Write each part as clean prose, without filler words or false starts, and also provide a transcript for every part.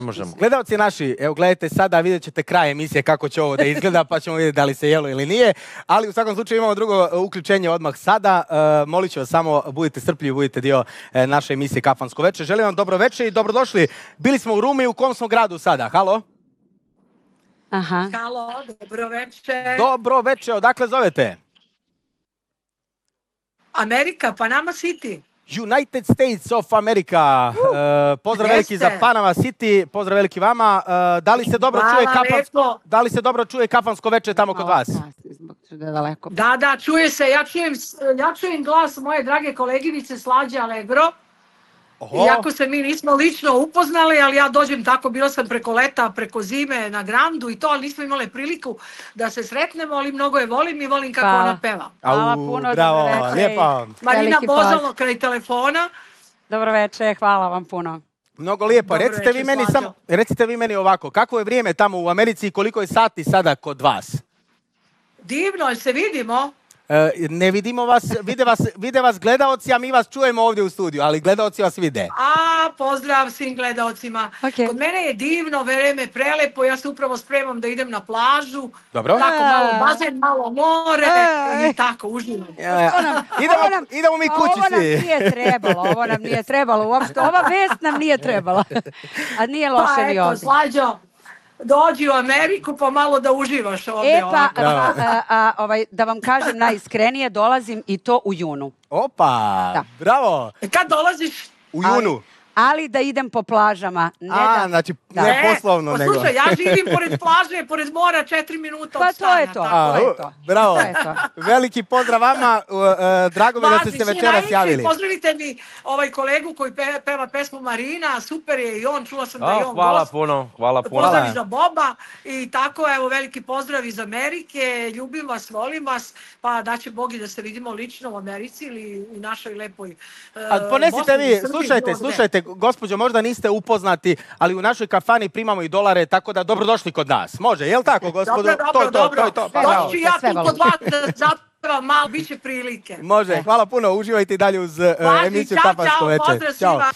Možemo. Gledalci naši, evo gledajte sada, vidjet ćete kraj emisije kako će ovo da izgleda, pa ćemo vidjeti da li se jelo ili nije. Ali u svakom slučaju imamo drugo uključenje odmah sada. Molit ću vas samo, budite strpljivi, budite dio naše emisije Kafansko veče. Želim vam dobro veče i dobrodošli. Bili smo u Rumi, u kom smo gradu sada? Halo? Aha. Halo, dobro veče. Dobro veče, odakle zovete? Amerika, Panama City. United States of America. Pozdrav veliki za Panama City, pozdrav veliki vama. Da li se dobro čuje kafansko veče tamo kod vas? Da, čuje se. Ja čujem glas moje drage koleginice Slađe Allegro. Iako se mi nismo lično upoznali, ali ja dođem tako, bila sam preko leta, preko zime na Grandu i to, ali nismo imali priliku da se sretnemo, ali mnogo je volim i volim kako ona peva. Hvala puno. Bravo, lijepo. Marina Bozalo kraj telefona. Dobro večer, hvala vam puno. Mnogo lijepo. Recite vi meni ovako, kako je vrijeme tamo u Americi i koliko je sati sada kod vas? Divno, se vidimo. Ne vidimo vas, vide vas gledaoci, a mi vas čujemo ovdje u studiju, ali gledaoci vas vide. Pozdrav svim gledaocima. Kod mene je divno, vreme prelepo, ja se upravo spremam da idem na plažu. Dobro. Tako malo bazen, malo more i tako, uživam. Idemo mi kući svi. Ovo nam nije trebalo uopšte, ova vest nam nije trebala. A nije loše ni ovdje. Slađo, dođi u Ameriku pa malo da uživaš ovdje. Da vam kažem najiskrenije, dolazim i to u junu. Opa, bravo. Kad dolaziš? U junu. Ali da idem po plažama. Znači ne poslovno nego. Slušaj, ja živim pored plaže, pored mora, 4 minuta od stana. Pa to je to. Bravo. Veliki pozdrav vama. Drago mi da ste se večeras javili. Pozdravite mi kolegu koji peva pesmu Marina. Super je i on, čula sam da je on hvala puno. Pozdrav za Boba. I tako, evo, veliki pozdrav iz Amerike. Ljubim vas, volim vas. Pa da će Bog i da se vidimo lično u Americi ili u našoj lepoj ponesite vi, slušajte, gospođo, možda niste upoznati, ali u našoj kafani primamo i dolare, tako da dobrodošli kod nas. Može, jel tako, gospodo? Dobro. Doći ću ja tu kod vas da zapevam malo, bit će prilike. Može, hvala puno, uživajte i dalje uz emisiju Kafansko veče. Pozdrav svima.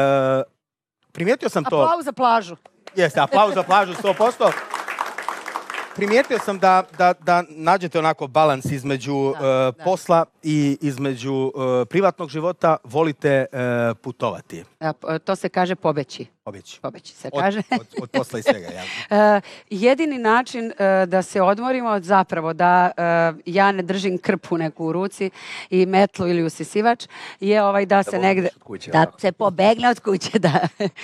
Primijetio sam to. Aplauz za plažu. Jeste, aplauz za plažu, 100%. Primijetio sam da nađete onako balans između posla i između privatnog života, volite putovati. To se kaže pobeći. Pobeći se kaže. Od posla i svega, ja. Jedini način da se odmorimo, zapravo da ja ne držim krpu neku u ruci i metlu ili usisivač, je da se negde... Da se pobegne od kuće, da.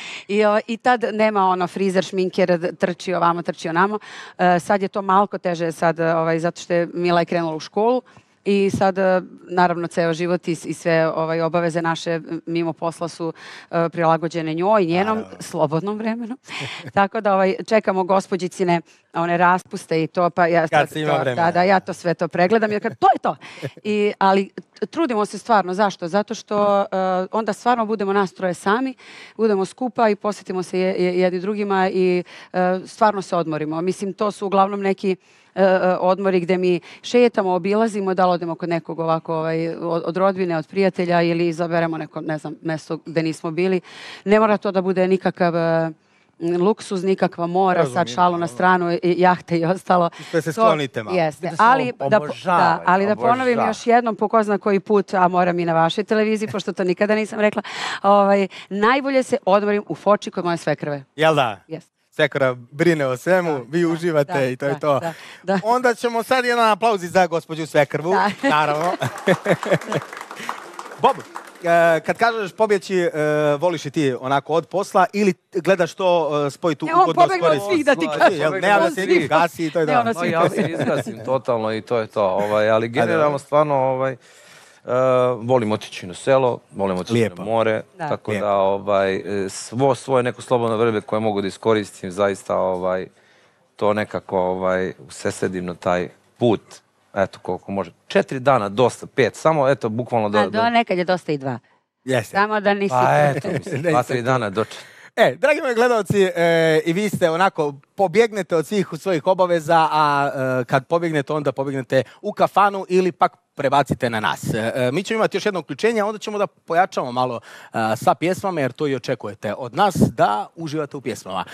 I tad nema frizer, šminker, trči ovamo, trči onamo. Sad je to malko teže zato što je Mila krenula u školu. I sad, naravno, ceo život i sve obaveze naše mimo posla su prilagođene njoj i njenom slobodnom vremenu. Tako da čekamo gospođicine one raspuste i to, pa ja ja to sve to pregledam jer to je to. Ali trudimo se stvarno. Zašto? Zato što onda stvarno budemo nas troje sami, budemo skupa i posjetimo se jedni drugima i stvarno se odmorimo. Mislim, to su uglavnom neki odmori gdje mi šetamo, obilazimo, da li odemo kod nekog ovako od rodbine, od prijatelja ili izaberemo neko, ne znam, mjesto gdje nismo bili. Ne mora to da bude nikakav luksuz, nikakva mora, sad šalu na stranu, jahte i ostalo. Sve se sklonite malo. Jeste, ali da ponovim još jednom po ko zna koji put, a moram i na vašoj televiziji, pošto to nikada nisam rekla, najbolje se odmorim u Foči kod moje svekrve. Jel da? Jeste. Svekra brine o svemu, vi uživate i to je to. Onda ćemo sad jedan aplauz za gospođu Svekrvu, naravno. Bob, kad kažeš pobjeći, voliš i ti onako od posla ili gledaš to spojiti u ugodno skoristi? On pobegne od svih da ti kažem. Ne, da se njih gasi i to je to. Ja se izgasim totalno i to je to. Ali generalno stvarno volim otići na selo, volim otići na more, tako da svoje neko slobodno vreme koje mogu da iskoristim, zaista to nekako usredsredim na taj put, eto koliko može. 4 dana, dosta, 5, samo eto bukvalno da... Nekad je dosta i 2. Samo da nisi... Pa eto, 2-3 dana doče. Dragi moji gledalci, i vi ste onako pobjegnete od svih svojih obaveza, a kad pobjegnete onda pobjegnete u kafanu ili pak prebacite na nas. Mi ćemo imati još jedno uključenje, a onda ćemo da pojačamo malo sa pjesmama, jer to i očekujete od nas, da uživate u pjesmama.